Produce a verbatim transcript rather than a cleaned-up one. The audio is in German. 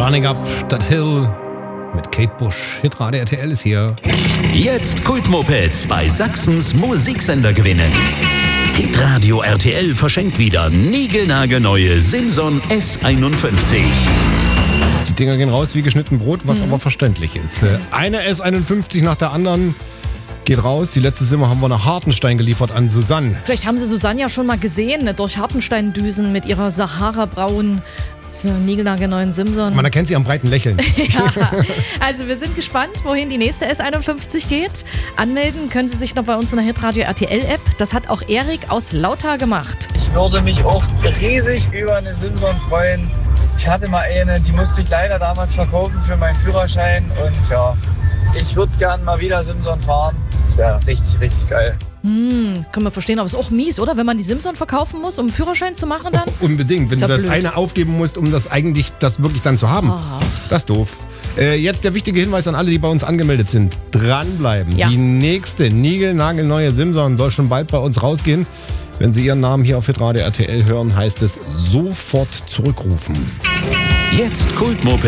Running Up That Hill mit Kate Bush. Hitradio R T L ist hier. Jetzt Kultmopeds bei Sachsens Musiksender gewinnen. Hitradio R T L verschenkt wieder niegelnagelneue Simson S einundfünfzig. Die Dinger gehen raus wie geschnitten Brot, was mhm. aber verständlich ist. Eine S einundfünfzig nach der anderen geht raus. Die letzte Simmer haben wir nach Hartenstein geliefert an Susanne. Vielleicht haben Sie Susanne ja schon mal gesehen, ne? Durch Hartenstein düsen mit ihrer Sahara-braunen niegelnagelneuen Simson. Man erkennt sie am breiten Lächeln. Ja, also wir sind gespannt, wohin die nächste S einundfünfzig geht. Anmelden können Sie sich noch bei uns in der Hitradio R T L-App. Das hat auch Erik aus Lauter gemacht. Ich würde mich auch riesig über eine Simson freuen. Ich hatte mal eine, die musste ich leider damals verkaufen für meinen Führerschein. Und ja, ich würde gern mal wieder Simson fahren. Das wäre richtig, richtig geil. Hm, das können wir verstehen, aber es ist auch mies, oder? Wenn man die Simson verkaufen muss, um einen Führerschein zu machen dann? Oh, unbedingt, wenn ist du ja das blöd. eine aufgeben musst, um das eigentlich das wirklich dann zu haben. Aha. Das ist doof. Äh, jetzt der wichtige Hinweis an alle, die bei uns angemeldet sind. Dranbleiben. Ja. Die nächste niegelnagelneue Simson soll schon bald bei uns rausgehen. Wenn Sie Ihren Namen hier auf Hitradio R T L hören, heißt es sofort zurückrufen. Jetzt Kultmoped